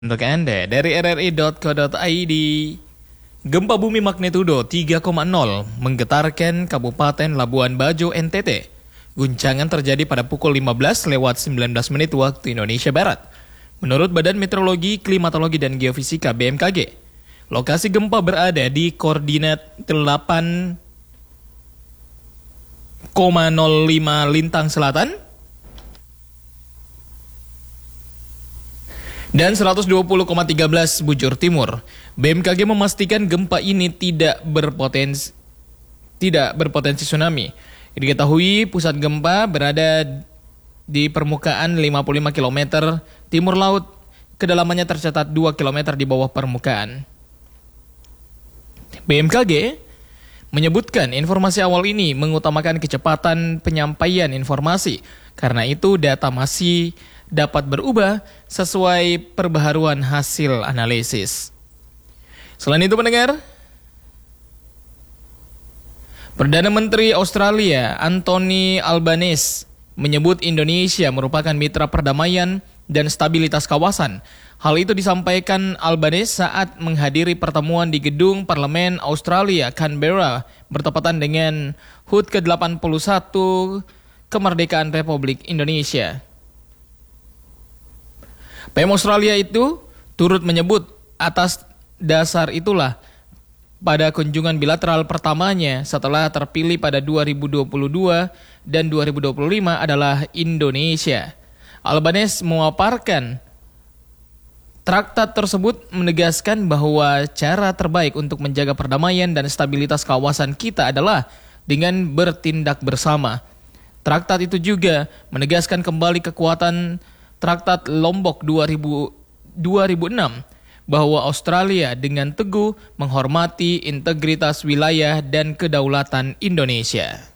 Untuk Anda dari rri.co.id, gempa bumi magnitudo 3,0 menggetarkan Kabupaten Labuan Bajo, NTT. Guncangan terjadi pada pukul 15:19 waktu Indonesia Barat. Menurut Badan Meteorologi, Klimatologi dan Geofisika BMKG, lokasi gempa berada di koordinat 8,05 lintang selatan dan 120,13 bujur timur. BMKG memastikan gempa ini tidak berpotensi tsunami. Diketahui pusat gempa berada di permukaan 55 km timur laut, kedalamannya tercatat 2 km di bawah permukaan. BMKG menyebutkan informasi awal ini mengutamakan kecepatan penyampaian informasi. Karena itu data masih dapat berubah sesuai perbaharuan hasil analisis. Selain itu pendengar, Perdana Menteri Australia Anthony Albanese menyebut Indonesia merupakan mitra perdamaian dan stabilitas kawasan. Hal itu disampaikan Albanese saat menghadiri pertemuan di gedung Parlemen Australia, Canberra, bertepatan dengan HUT ke-81 Kemerdekaan Republik Indonesia. PM Australia itu turut menyebut atas dasar itulah pada kunjungan bilateral pertamanya setelah terpilih pada 2022 dan 2025 adalah Indonesia. Albanese memaparkan traktat tersebut menegaskan bahwa cara terbaik untuk menjaga perdamaian dan stabilitas kawasan kita adalah dengan bertindak bersama. Traktat itu juga menegaskan kembali kekuatan Traktat Lombok 2006 bahwa Australia dengan teguh menghormati integritas wilayah dan kedaulatan Indonesia.